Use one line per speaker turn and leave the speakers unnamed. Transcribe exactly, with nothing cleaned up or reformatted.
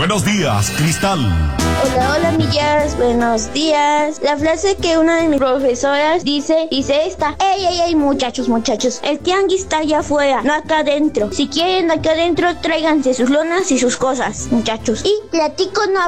Buenos días, Cristal.
Hola, hola, millas, buenos días. La frase que una de mis profesoras dice, dice esta: ey, ey, ey, muchachos, muchachos, el tianguis está allá afuera, no acá adentro. Si quieren acá adentro, tráiganse sus lonas y sus cosas, muchachos. Y platico no